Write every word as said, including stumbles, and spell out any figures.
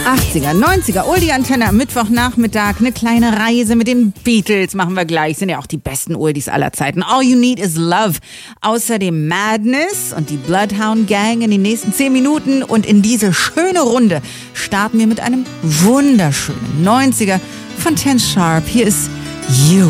achtziger, neunziger, Oldie-Antenne am Mittwochnachmittag. Eine kleine Reise mit den Beatles machen wir gleich. Sind ja auch die besten Oldies aller Zeiten. All You Need Is Love. Außerdem Madness und die Bloodhound Gang in den nächsten zehn Minuten. Und in diese schöne Runde starten wir mit einem wunderschönen neunziger von Ten Sharp. Hier ist You.